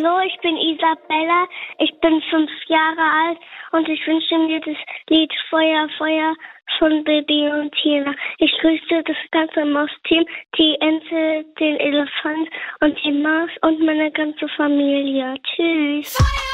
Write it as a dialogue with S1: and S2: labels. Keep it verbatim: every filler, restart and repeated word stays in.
S1: Hallo, ich bin Isabella, ich bin fünf Jahre alt und ich wünsche mir das Lied Feuer, Feuer von Bibi und Tina. Ich grüße das ganze Maus-Team, die Ente, den Elefant und die Maus und meine ganze Familie. Tschüss.